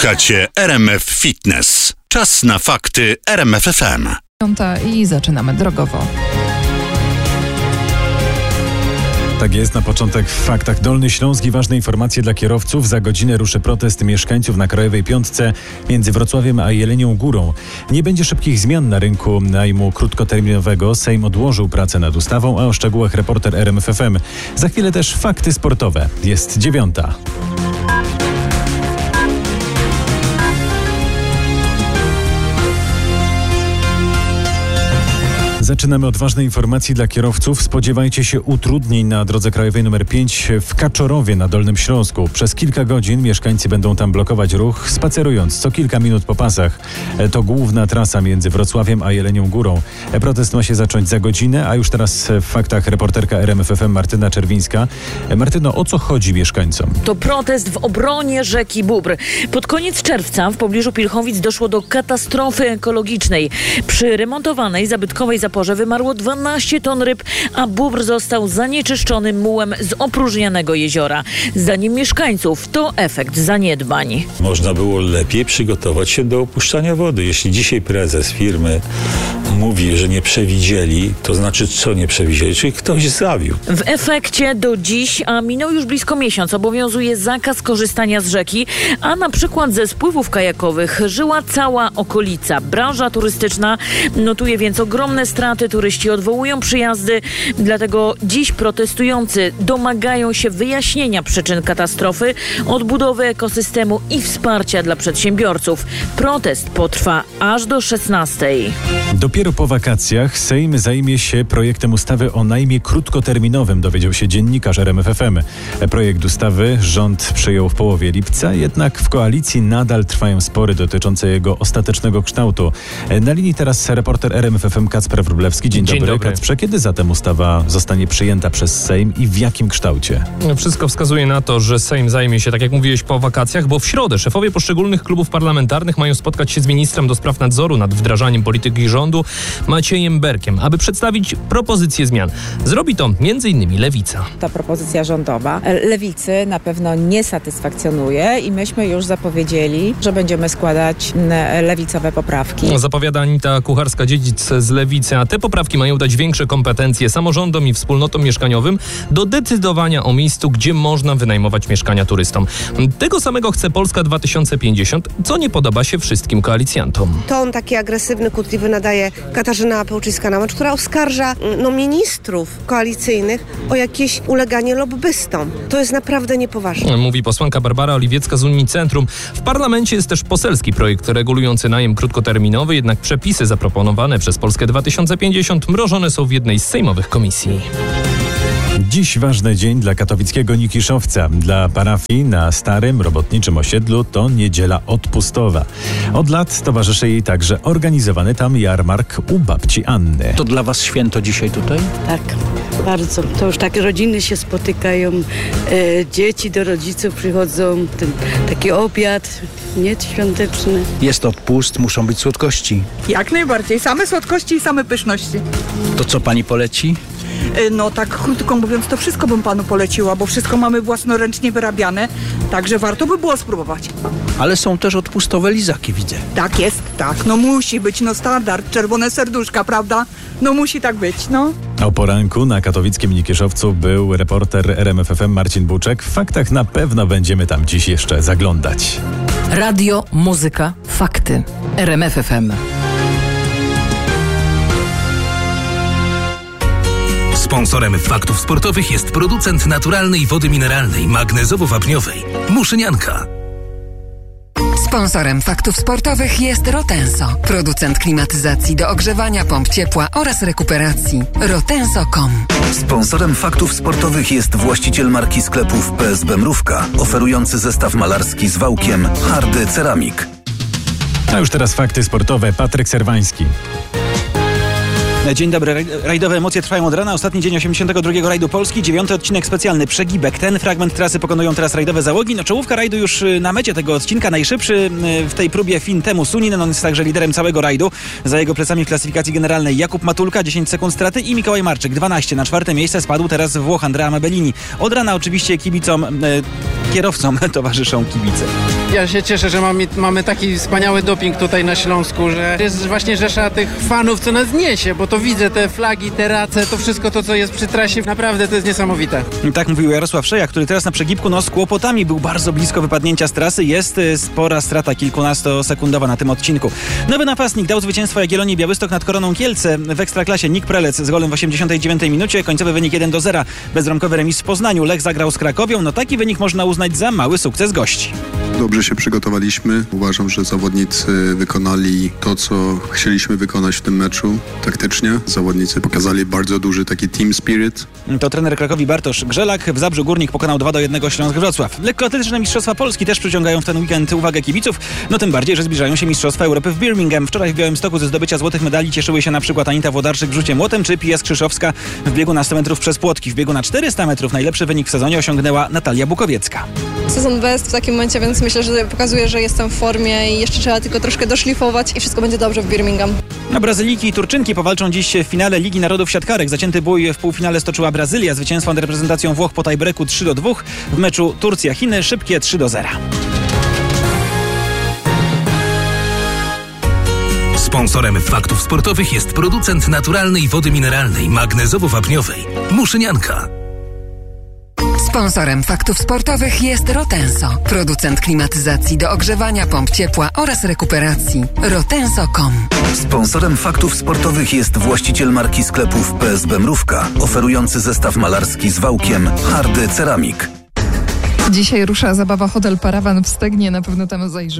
Słuchacie RMF Fitness. Czas na fakty RMF FM. I zaczynamy drogowo. Tak jest, na początek w faktach. Dolny Śląsk i ważne informacje dla kierowców. Za godzinę ruszy protest mieszkańców na Krajowej Piątce między Wrocławiem a Jelenią Górą. Nie będzie szybkich zmian na rynku najmu krótkoterminowego. Sejm odłożył pracę nad ustawą, a o szczegółach reporter RMF FM. Za chwilę też fakty sportowe. Jest 9:00. Zaczynamy od ważnej informacji dla kierowców. Spodziewajcie się utrudnień na drodze krajowej nr 5 w Kaczorowie na Dolnym Śląsku. Przez kilka godzin mieszkańcy będą tam blokować ruch, spacerując co kilka minut po pasach. To główna trasa między Wrocławiem a Jelenią Górą. Protest ma się zacząć za godzinę, a już teraz w faktach reporterka RMF FM Martyna Czerwińska. Martyno, o co chodzi mieszkańcom? To protest w obronie rzeki Bóbr. Pod koniec czerwca w pobliżu Pilchowic doszło do katastrofy ekologicznej. Przy remontowanej zabytkowej zaporze wymarło 12 ton ryb, a Bóbr został zanieczyszczony mułem z opróżnianego jeziora. Zdaniem mieszkańców to efekt zaniedbań. Można było lepiej przygotować się do opuszczania wody. Jeśli dzisiaj prezes firmy mówi, że nie przewidzieli, to znaczy co nie przewidzieli? Czyli ktoś zawiódł. W efekcie do dziś, a minął już blisko miesiąc, obowiązuje zakaz korzystania z rzeki, a na przykład ze spływów kajakowych żyła cała okolica. Branża turystyczna notuje więc ogromne straty. Turyści odwołują przyjazdy, dlatego dziś protestujący domagają się wyjaśnienia przyczyn katastrofy, odbudowy ekosystemu i wsparcia dla przedsiębiorców. Protest potrwa aż do 16:00. Dopiero po wakacjach Sejm zajmie się projektem ustawy o najmie krótkoterminowym, dowiedział się dziennikarz RMF FM. Projekt ustawy rząd przyjął w połowie lipca, jednak w koalicji nadal trwają spory dotyczące jego ostatecznego kształtu. Na linii teraz reporter RMF FM Kacper Wróblewski. Dzień dobry. Kacprze, kiedy zatem ustawa zostanie przyjęta przez Sejm i w jakim kształcie? Wszystko wskazuje na to, że Sejm zajmie się, tak jak mówiłeś, po wakacjach, bo w środę szefowie poszczególnych klubów parlamentarnych mają spotkać się z ministrem do spraw nadzoru nad wdrażaniem polityki rządu Maciejem Berkiem, aby przedstawić propozycje zmian. Zrobi to m.in. Lewica. Ta propozycja rządowa Lewicy na pewno nie satysfakcjonuje i myśmy już zapowiedzieli, że będziemy składać lewicowe poprawki. Zapowiada Anita Kucharska-Dziedzic z Lewicy, a te poprawki mają dać większe kompetencje samorządom i wspólnotom mieszkaniowym do decydowania o miejscu, gdzie można wynajmować mieszkania turystom. Tego samego chce Polska 2050, co nie podoba się wszystkim koalicjantom. Ton taki agresywny, kłótliwy nadaje Katarzyna Pełczyńska-Namacz, która oskarża ministrów koalicyjnych o jakieś uleganie lobbystom. To jest naprawdę niepoważne. Mówi posłanka Barbara Oliwiecka z Unii Centrum. W parlamencie jest też poselski projekt regulujący najem krótkoterminowy, jednak przepisy zaproponowane przez Polskę 2050 mrożone są w jednej z sejmowych komisji. Dziś ważny dzień dla katowickiego Nikiszowca. Dla parafii na starym, robotniczym osiedlu to niedziela odpustowa. Od lat towarzyszy jej także organizowany tam jarmark u babci Anny. To dla was święto dzisiaj tutaj? Tak, bardzo. To już tak rodziny się spotykają, dzieci do rodziców przychodzą, taki obiad, nie świąteczny. Jest odpust, muszą być słodkości. Jak najbardziej. Same słodkości i same pyszności. To co pani poleci? No tak krótko mówiąc, to wszystko bym panu poleciła, bo wszystko mamy własnoręcznie wyrabiane, także warto by było spróbować. Ale są też odpustowe lizaki, widzę. Tak jest, tak. No musi być, standard, czerwone serduszka, prawda? No musi tak być, O poranku na katowickim Nikiszowcu był reporter RMF FM Marcin Buczek. W faktach na pewno będziemy tam dziś jeszcze zaglądać. Radio, muzyka, fakty. RMF FM. Sponsorem faktów sportowych jest producent naturalnej wody mineralnej, magnezowo-wapniowej Muszynianka. Sponsorem faktów sportowych jest Rotenso, producent klimatyzacji do ogrzewania, pomp ciepła oraz rekuperacji. Rotenso.com. Sponsorem faktów sportowych jest właściciel marki sklepów PSB Mrówka, oferujący zestaw malarski z wałkiem Hardy Ceramik. A już teraz fakty sportowe. Patryk Serwański. Dzień dobry. Rajdowe emocje trwają od rana. Ostatni dzień 82. rajdu Polski. 9. odcinek specjalny Przegibek. Ten fragment trasy pokonują teraz rajdowe załogi. Czołówka rajdu już na mecie tego odcinka. Najszybszy w tej próbie Fin Teemu Suninen. On jest także liderem całego rajdu. Za jego plecami w klasyfikacji generalnej Jakub Matulka, 10 sekund straty, i Mikołaj Marczyk, 12. Na 4. miejsce spadł teraz Włoch Andrea Mabellini. Od rana oczywiście kibicom Kierowcom towarzyszą kibice. Ja się cieszę, że mamy taki wspaniały doping tutaj na Śląsku, że jest właśnie rzesza tych fanów, co nas niesie, bo to widzę te flagi, te race, to wszystko to, co jest przy trasie, naprawdę to jest niesamowite. Tak mówił Jarosław Szeja, który teraz na przegibku z kłopotami był bardzo blisko wypadnięcia z trasy. Jest spora strata kilkunastosekundowa na tym odcinku. Nowy napastnik dał zwycięstwo Jagiellonii Białystok nad Koroną Kielce. W Ekstraklasie Nik Prelec z golem w 89 minucie. Końcowy wynik 1-0. Bezbramkowy remis w Poznaniu. Lech zagrał z Krakowią. No taki wynik można uznać za mały sukces gości. Dobrze się przygotowaliśmy. Uważam, że zawodnicy wykonali to, co chcieliśmy wykonać w tym meczu taktycznie. Zawodnicy pokazali bardzo duży taki team spirit. To trener Krakowi Bartosz Grzelak. W Zabrzu Górnik pokonał 2-1 Śląsk Wrocław. Lekkoatletyczne Mistrzostwa Polski też przyciągają w ten weekend uwagę kibiców. No tym bardziej, że zbliżają się Mistrzostwa Europy w Birmingham. Wczoraj w Białymstoku ze zdobycia złotych medali cieszyły się na przykład Anita Włodarczyk w rzucie młotem czy Pia Skrzyszowska w biegu na 100 metrów przez płotki. W biegu na 400 metrów najlepszy wynik w sezonie osiągnęła Natalia Bukowiecka. Sezon best w takim momencie, więc myślę, że pokazuje, że jestem w formie i jeszcze trzeba tylko troszkę doszlifować i wszystko będzie dobrze w Birmingham. A Brazylijki i Turczynki powalczą dziś w finale Ligi Narodów Siatkarek. Zacięty bój w półfinale stoczyła Brazylia. Zwycięstwo nad reprezentacją Włoch po tiebreaku 3-2. W meczu Turcja-Chiny szybkie 3-0. Sponsorem Faktów Sportowych jest producent naturalnej wody mineralnej magnezowo-wapniowej Muszynianka. Sponsorem Faktów Sportowych jest Rotenso, producent klimatyzacji do ogrzewania, pomp ciepła oraz rekuperacji. Rotenso.com. Sponsorem Faktów Sportowych jest właściciel marki sklepów PSB Mrówka, oferujący zestaw malarski z wałkiem Hardy Ceramik. Dzisiaj rusza zabawa Hotel Parawan w Stegnie, na pewno tam zajrzymy.